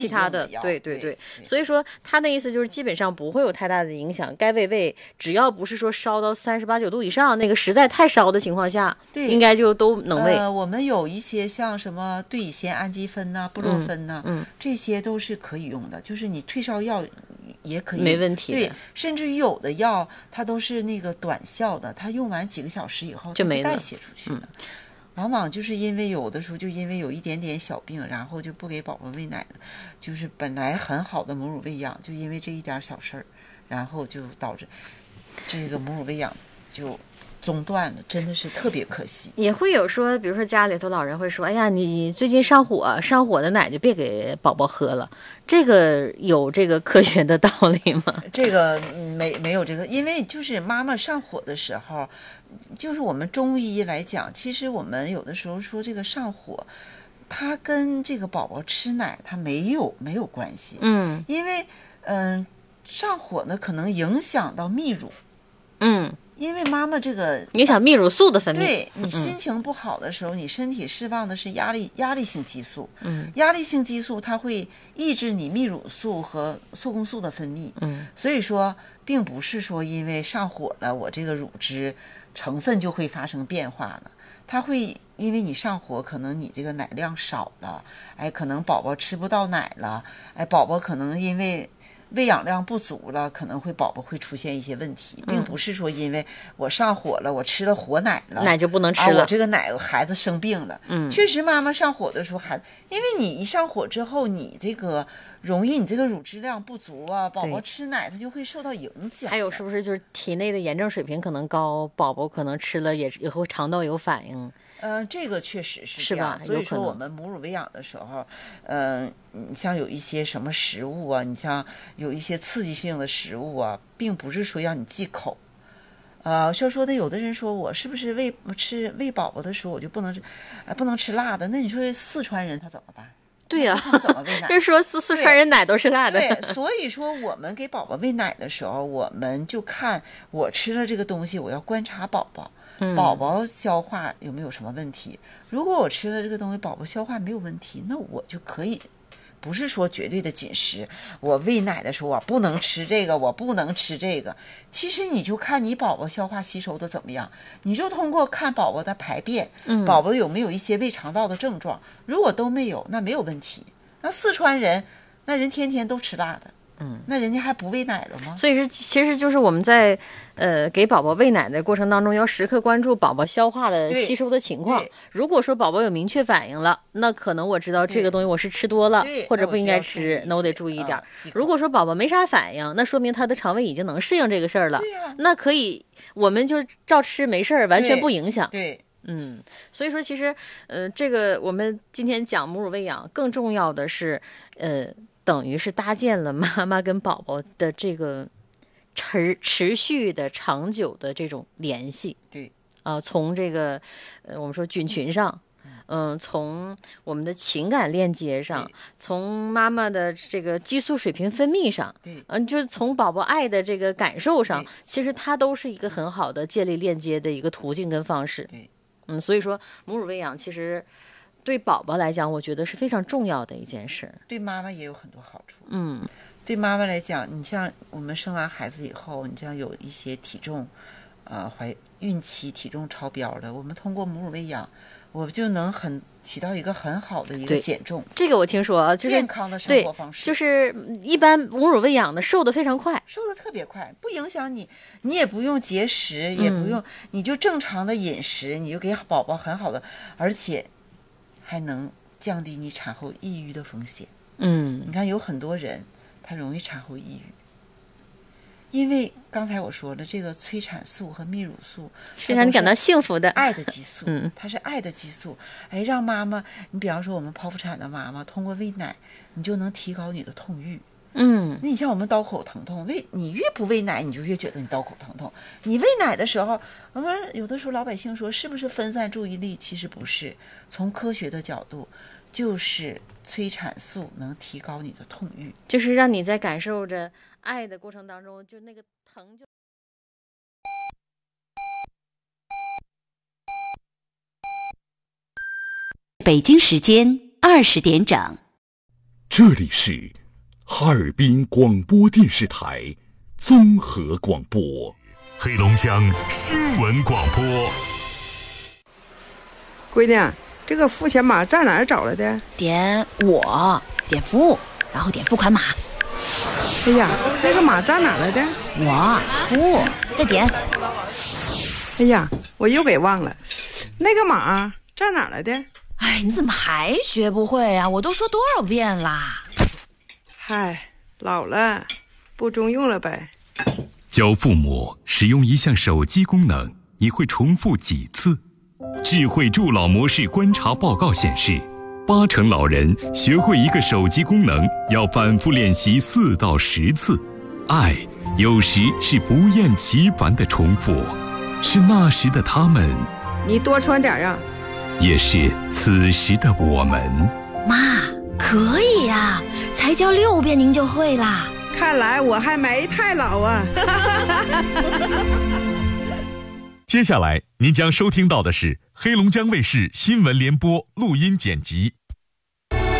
其他的，对，所以说他的意思就是基本上不会有太大的影响，该喂，只要不是说烧到38、9度以上，那个实在太烧的情况下，对，应该就都能喂。 我们有一些像什么对乙酰氨基酚呐、布洛芬呐，这些都是可以用的，就是你退烧药也可以， 没问题的。 对，甚至于有的药它都是那个短效的，它用完几个小时以后就没代谢出去了。往往就是因为有的时候就因为有一点点小病，然后就不给宝宝喂奶了，就是本来很好的母乳喂养，就因为这一点小事儿，然后就导致这个母乳喂养就中断了，真的是特别可惜。 也会有说，比如说家里头老人会说：“哎呀，你最近上火的奶就别给宝宝喝了。”这个有这个科学的道理吗？ 这个没有这个，因为就是妈妈上火的时候，就是我们中医来讲，其实我们有的时候说这个上火，它跟这个宝宝吃奶它没有关系。因为上火呢可能影响到泌乳。因为妈妈这个影响泌乳素的分泌， 对，你心情不好的时候，你身体释放的是压力性激素，压力性激素它会抑制你泌乳素和素供素的分泌，所以说并不是说因为上火了，我这个乳汁成分就会发生变化了，它会因为你上火，可能你这个奶量少了，可能宝宝吃不到奶了，宝宝可能因为喂养量不足了，可能宝宝会出现一些问题，并不是说因为我上火了，我吃了活奶了， 奶就不能吃了， 我这个奶孩子生病了。确实妈妈上火的时候因为你一上火之后，你这个容易你这个乳汁量不足啊，宝宝吃奶它就会受到影响。 还有是不是就是体内的炎症水平可能高，宝宝可能吃了也会肠道有反应。 这个确实是这样， 所以说我们母乳喂养的时候，你像有一些什么食物啊，你像有一些刺激性的食物啊，并不是说让你忌口。说的有的人说我是不是喂宝宝的时候我就不能吃辣的？那你说四川人他怎么办？ 对呀， 他怎么喂奶？ 就是说四川人奶都是辣的。 对，所以说我们给宝宝喂奶的时候，我们就看我吃了这个东西，我要观察宝宝。宝宝消化有没有什么问题？如果我吃了这个东西，宝宝消化没有问题，那我就可以，不是说绝对的紧食。我喂奶的时候，我不能吃这个，我不能吃这个。其实你就看你宝宝消化吸收的怎么样，你就通过看宝宝的排便，宝宝有没有一些胃肠道的症状。如果都没有，那没有问题。那四川人，那人天天都吃辣的。那人家还不喂奶了吗？ 所以其实就是我们在给宝宝喂奶的过程当中，要时刻关注宝宝消化的吸收的情况。如果说宝宝有明确反应了，那可能我知道这个东西我是吃多了，或者不应该吃，那我得注意一点。如果说宝宝没啥反应，那说明他的肠胃已经能适应这个事儿了。那可以，我们就照吃没事儿，完全不影响。 对。 所以说其实这个我们今天讲母乳喂养，更重要的是等于是搭建了妈妈跟宝宝的这个持续的长久的这种联系。 对从这个我们说菌群上，从我们的情感链接上，从妈妈的这个激素水平分泌上，就是从宝宝爱的这个感受上，其实它都是一个很好的建立链接的一个途径跟方式。所以说母乳喂养其实对宝宝来讲，我觉得是非常重要的一件事。 对妈妈也有很多好处。对妈妈来讲，你像我们生完孩子以后，你像有一些体重，怀孕期体重超标的，我们通过母乳喂养，我就能起到一个很好的一个减重。 这个我听说啊，就是健康的生活方式。 就是一般母乳喂养的瘦得非常快， 瘦得特别快，不影响你也不用节食，也不用，你就正常的饮食，你就给宝宝很好的，而且还能降低你产后抑郁的风险。你看有很多人他容易产后抑郁，因为刚才我说了，这个催产素和泌乳素是让你感到幸福的爱的激素。它是爱的激素。让妈妈，你比方说我们剖腹产的妈妈通过喂奶，你就能提高你的痛欲。那你像我们刀口疼痛，你越不喂奶，你就越觉得你刀口疼痛。你喂奶的时候，我们有的时候老百姓说是不是分散注意力？其实不是，从科学的角度，就是催产素能提高你的痛欲， 就是让你在感受着爱的过程当中，就那个疼就。 北京时间20点整。 这里是哈尔滨广播电视台综合广播， 黑龙江新闻广播。 闺女，这个付钱码在哪儿找来的？ 点我，点服务，然后点付款码。 哎呀，那个码在哪儿来的？ 我服务，再点。 哎呀，我又给忘了，那个码在哪儿来的？ 哎，你怎么还学不会啊？我都说多少遍啦！ 嗨，老了，不中用了呗。 教父母使用一项手机功能，你会重复几次？智慧助老模式观察报告显示，80%老人学会一个手机功能要反复练习4到10次。爱有时是不厌其烦的重复，是那时的他们， 你多穿点啊。 也是此时的我们。 妈，可以呀，才教6遍您就会啦。 看来我还没太老啊。 接下来您将收听到的是黑龙江卫视新闻联播录音剪辑。